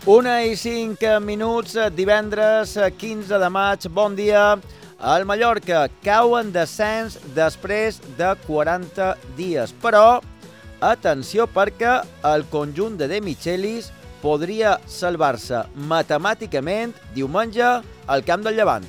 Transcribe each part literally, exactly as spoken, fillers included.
Una i cinc minuts, divendres quinze de maig, bon dia. El Mallorca cau en descens després de quaranta dies, però atenció perquè el conjunt de De Michelis podria salvar-se matemàticament diumenge al camp del Llevant.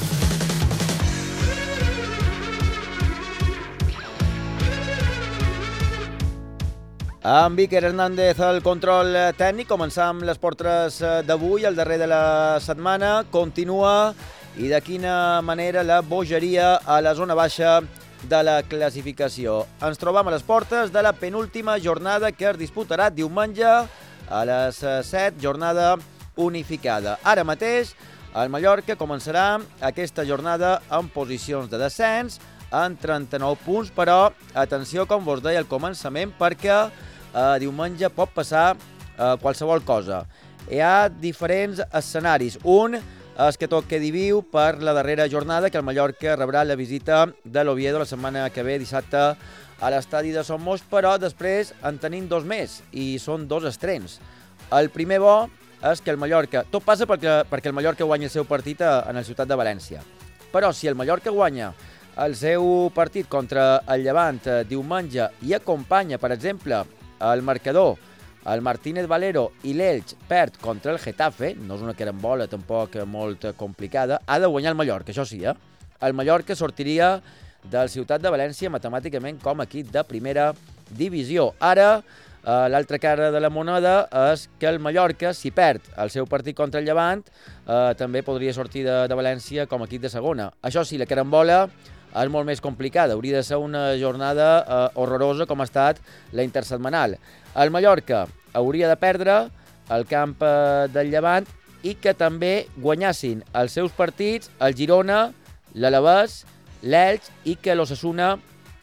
Amb Iker Hernández al control tècnic, començam les portres d'avui, el darrer de la setmana. Continua, i de quina manera, la bogeria a la zona baixa de la classificació. Ens trobam a les portes de la penúltima jornada que es disputarà diumenge a les set, jornada unificada. Ara mateix, el Mallorca començarà aquesta jornada en posicions de descens, en trenta-nou punts, però atenció, com vos deia al començament, perquè Uh, diumenge pot passar uh, qualsevol cosa. Hi ha diferents escenaris. Un és que tot quedi viu per la darrera jornada, que el Mallorca rebrà la visita de l'Oviedo la setmana que ve, dissabte, a l'estadi de Somos, però després en tenim dos més, i són dos estrems. El primer bo és que el Mallorca... Tot passa perquè, perquè el Mallorca guanya el seu partit a, en la ciutat de València. Però si el Mallorca guanya el seu partit contra el Llevant eh, diumenge i acompanya, per exemple, el marcador, el Martínez Valero, i l'Elx perd contra el Getafe, no és una carambola tampoc molt complicada, ha de guanyar el Mallorca, això sí, eh? El Mallorca sortiria del Ciutat de València matemàticament com a equip de primera divisió. Ara, eh, l'altra cara de la moneda és que el Mallorca, si perd el seu partit contra el Llevant, eh, també podria sortir de, de València com a equip de segona. Això sí, la carambola és molt més complicada. Hauria de ser una jornada eh, horrorosa com ha estat la intersetmanal. El Mallorca hauria de perdre el camp eh, del Llevant i que també guanyassin els seus partits el Girona, l'Alavés, l'Elx, i que l'Osasuna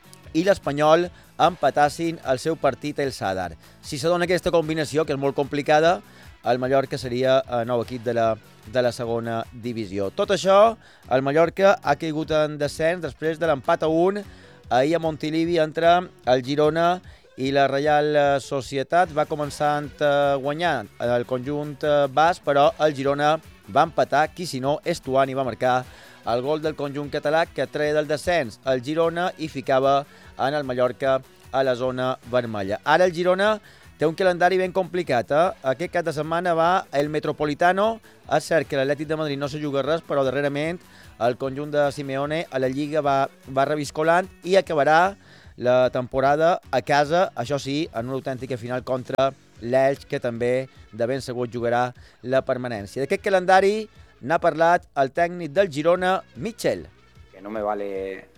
i l'Espanyol empatassin el seu partit el Sadar. Si se dona aquesta combinació, que és molt complicada, el Mallorca seria el nou equip de la, de la segona divisió. Tot això, el Mallorca ha caigut en descens després de l'empat a un ahir a Montilivi entre el Girona i la Reial Societat. Va començar a guanyar el conjunt basc, però el Girona va empatar. Qui si no, Estuani va marcar el gol del conjunt català que treia del descens el Girona i ficava en el Mallorca a la zona vermella. Ara el Girona té un calendari ben complicat, eh? Aquest cap de setmana va el Metropolitano. És cert que l'Atlètic de Madrid no se juga res, però darrerament el conjunt de Simeone a la Lliga va, va reviscolant i acabarà la temporada a casa, això sí, en una autèntica final contra l'Elx, que també de ben segur jugarà la permanència. D'aquest calendari n'ha parlat el tècnic del Girona, Mitchell. Que no me vale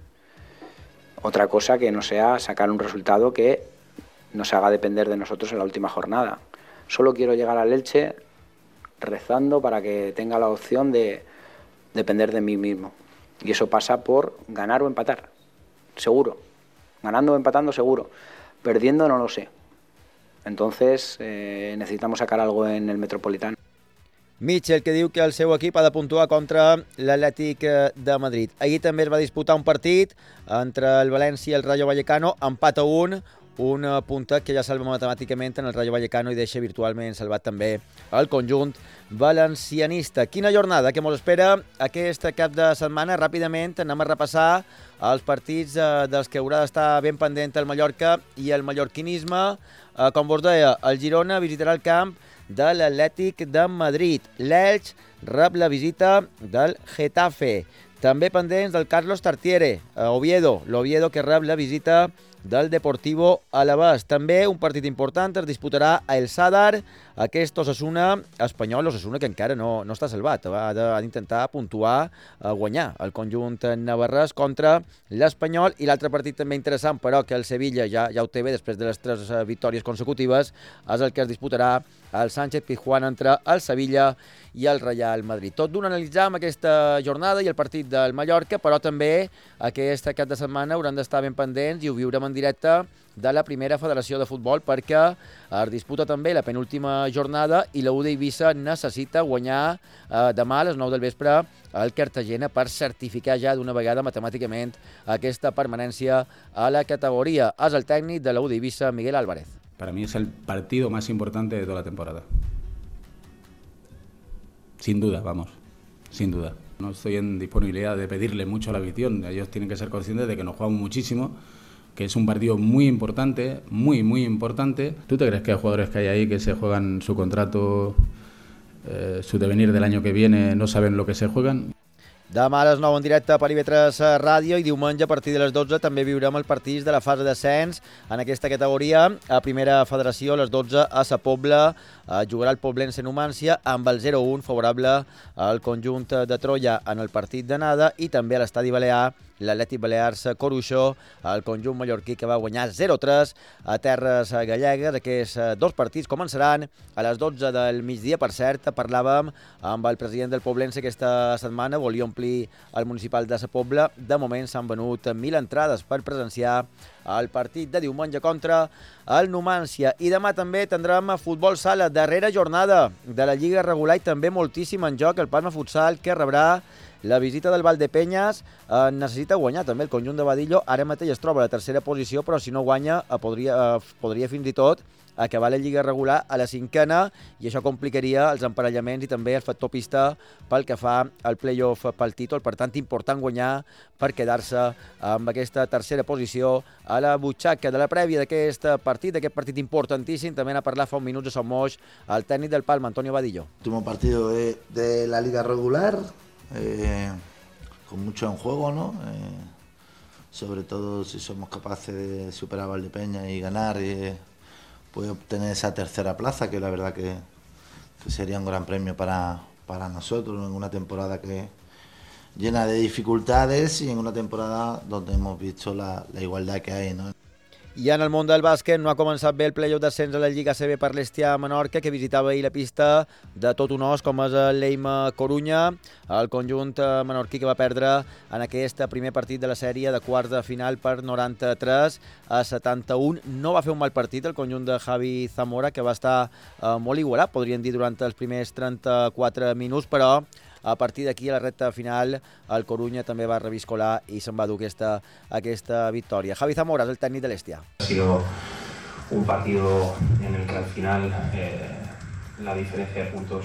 otra cosa que no sea sacar un resultado que nos haga depender de nosotros en la última jornada. Solo quiero llegar al Elche rezando para que tenga la opción de depender de mí mismo. Y eso pasa por ganar o empatar, seguro. Ganando o empatando, seguro. Perdiendo, no lo sé. Entonces, eh, necesitamos sacar algo en el Metropolitano. Mitchell, que diu que el seu equip ha de puntuar contra l'Atlètic de Madrid. Ahir també es va disputar un partit entre el València i el Rayo Vallecano, empat a un, un puntet que ja salva matemàticament en el Rayo Vallecano i deixa virtualment salvat també el conjunt valencianista. Quina jornada que ens espera aquest cap de setmana. Ràpidament anem a repassar els partits eh, dels que haurà d'estar ben pendent el Mallorca i el mallorquinisme. Eh, com vos deia, el Girona visitarà el camp de l'Atlètic de Madrid. L'Elx rep la visita del Getafe. També pendents del Carlos Tartiere, a Oviedo, l'Oviedo que rep la visita del Deportivo Alavés. També un partit important es disputarà a El Sadar, aquest Osasuna espanyol, Osasuna que encara no, no està salvat, ha d'intentar puntuar, a guanyar el conjunt navarrès contra l'Espanyol. I l'altre partit també interessant, però que el Sevilla ja, ja ho té bé després de les tres victòries consecutives, és el que es disputarà al Sánchez Pizjuán entre el Sevilla i el Real Madrid. Tot d'un analitzar amb aquesta jornada i el partit del Mallorca, però també aquest cap de setmana hauran d'estar ben pendents i ho viurem en directe de la primera federació de futbol, perquè es disputa també la penúltima jornada i la U d'Eivissa necessita guanyar eh, demà a les nou del vespre al Cartagena per certificar ja d'una vegada matemàticament aquesta permanència a la categoria. És el tècnic de la U d'Eivissa, Miguel Álvarez. Para mí es el partido más importante de toda la temporada. sin duda, vamos, sin duda. No estoy en disponibilidad de pedirle mucho a la afición, ellos tienen que ser conscientes de que nos jugamos muchísimo, que es un partido muy importante, muy, muy importante. ¿Tú te crees que hay jugadores que hay ahí que se juegan su contrato, eh, su devenir del año que viene, no saben lo que se juegan? Demà a les nou en directe per I V tres Ràdio i diumenge a partir de les dotze també viurem el partit de la fase d'ascens en aquesta categoria. A Primera Federació a les dotze a Sa Pobla jugarà el Poblense Numància amb el zero a un favorable al conjunt de Troia en el partit d'anada i també a l'Estadi Balear l'Atlètic Balears Coruixó, el conjunt mallorquí que va guanyar zero a tres a terres gallegues. Aquests dos partits començaran a les dotze del migdia. Per cert, parlàvem amb el president del Poblense aquesta setmana, volia omplir el municipal de Sa Pobla. De moment s'han venut mil entrades per presenciar el partit de diumenge contra el Numància. I demà també tindrem futbol sala, darrera jornada de la Lliga regular i també moltíssim en joc el Palma Futsal, que rebrà la visita del Valdepenyes. Eh, necessita guanyar també el conjunt de Badillo. Ara mateix es troba a la tercera posició, però si no guanya eh, podria, eh, podria fins i tot acabar la Lliga regular a la cinquena i això complicaria els emparellaments i també el factor pista pel que fa al play-off pel títol. Per tant, important guanyar per quedar-se amb aquesta tercera posició a la butxaca. De la prèvia d'aquest partit, d'aquest partit importantíssim, també n'ha parlat fa un minut de Son Moix el tècnic del Palma, Antonio Badillo. Último partido de, de la Liga regular. Eh, con mucho en juego, ¿no? Eh, sobre todo si somos capaces de superar a Valdepeñas y ganar, eh, pues obtener esa tercera plaza, que la verdad que, que sería un gran premio para, para nosotros en una temporada que llena de dificultades y en una temporada donde hemos visto la, la igualdad que hay, ¿no? I en el món del bàsquet no ha començat bé el play-off d'ascens a la Lliga A C B per l'Estià Menorca, que visitava ahir la pista de tot un os, com és l'Eima Corunya, el conjunt menorquí que va perdre en aquest primer partit de la sèrie de quarts de final per noranta-tres a setanta-un. No va fer un mal partit el conjunt de Javi Zamora, que va estar eh, molt igualat, podríem dir, durant els primers trenta-quatre minuts, però a partir d'aquí, a la recta final, el Corunya també va reviscolar i se'n va dur aquesta, aquesta victòria. Javi Zamora és el tècnic de l'Estià. Ha sido un partido en el que al final eh, la diferencia de puntos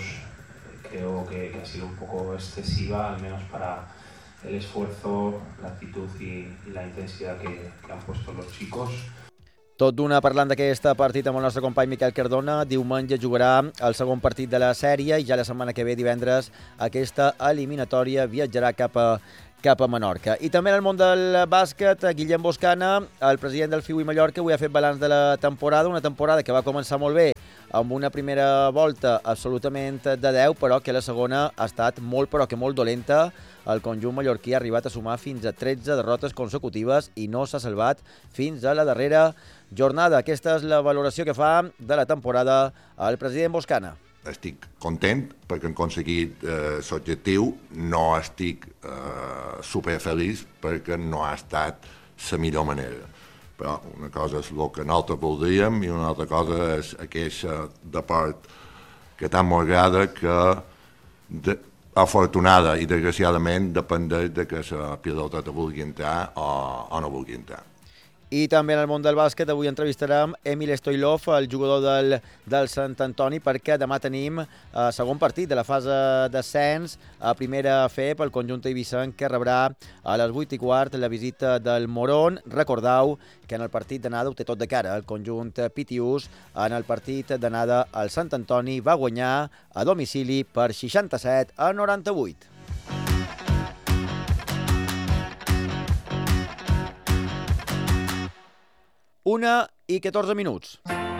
creo que, que ha sido un poco excesiva, al menos para el esfuerzo, la actitud y, y la intensidad que, que han puesto los chicos. Tot d'una, parlant d'aquest partit amb el nostre company Miquel Cardona, diumenge jugarà el segon partit de la sèrie i ja la setmana que ve, divendres, aquesta eliminatòria viatjarà cap a, cap a Menorca. I també en el món del bàsquet, Guillem Boscana, el president del F I U i Mallorca, avui ha fet balanç de la temporada, una temporada que va començar molt bé, amb una primera volta absolutament de deu, però que la segona ha estat molt, però que molt dolenta. El conjunt mallorquí ha arribat a sumar fins a tretze derrotes consecutives i no s'ha salvat fins a la darrera jornada. Aquesta és la valoració que fa de la temporada el president Boscana. Estic content perquè hem aconseguit eh, l'objectiu, no estic eh, superfeliç perquè no ha estat la millor manera. Però una cosa és el que nosaltres voldríem i una altra cosa és aquesta de part que tant m'agrada, que de, afortunada i desgraciadament dependeix de que la pilota te vulgui entrar o, o no vulgui entrar. I també en el món del bàsquet avui entrevistarem Emil Stoilov, el jugador del, del Sant Antoni, perquè demà tenim el eh, segon partit de la fase d'ascens a primera F E pel conjunt eivissenc, que rebrà a les vuit i quart la visita del Morón. Recordeu que en el partit d'anada ho té tot de cara. El conjunt Pitius en el partit d'anada al Sant Antoni va guanyar a domicili per seixanta-set a noranta-vuit. Una i catorze minuts.